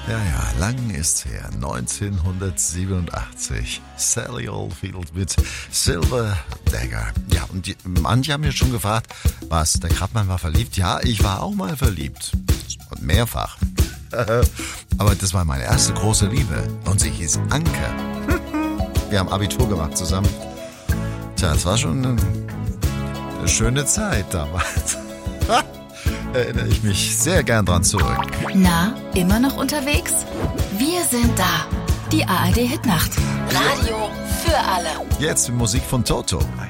Ja, lang ist her. 1987. Sally Oldfield mit Silver Dagger. Ja, und manche haben mir schon gefragt, was, der Krabbein war verliebt? Ja, ich war auch mal verliebt. Und mehrfach. Aber das war meine erste große Liebe. Und sie hieß Anke. Wir haben Abitur gemacht zusammen. Tja, es war schon eine schöne Zeit damals. Erinnere ich mich sehr gern dran zurück. Na, immer noch unterwegs? Wir sind da. Die ARD Hitnacht. Radio für alle. Jetzt Musik von Toto.